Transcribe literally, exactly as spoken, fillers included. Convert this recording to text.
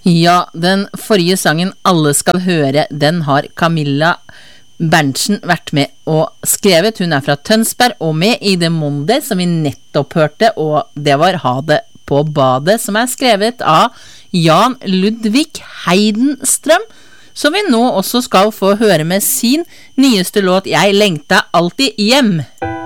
Ja, den forrige sangen Alle skal høre, den har Camilla Berntsen vært med og skrevet. Hun er fra Tønsberg og med i Det Monde som vi nettopp hørte, og det var Ha det på badet, som er skrevet av Jan Ludvig Heidenstrøm, som vi nå også skal få høre med sin nyeste låt Jeg lengta alltid hjem.